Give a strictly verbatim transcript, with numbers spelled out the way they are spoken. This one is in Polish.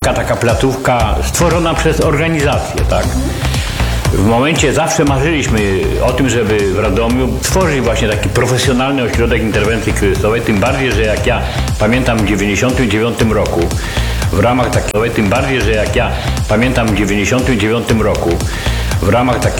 placówka, taka placówka stworzona przez organizację, tak? W momencie zawsze marzyliśmy o tym, żeby w Radomiu stworzyć właśnie taki profesjonalny ośrodek interwencji kryzysowej, tym bardziej, że jak ja pamiętam w dziewięćdziesiątym dziewiątym roku w ramach takiej, tym bardziej, że jak ja pamiętam w dziewięćdziesiątym dziewiątym roku w ramach takiej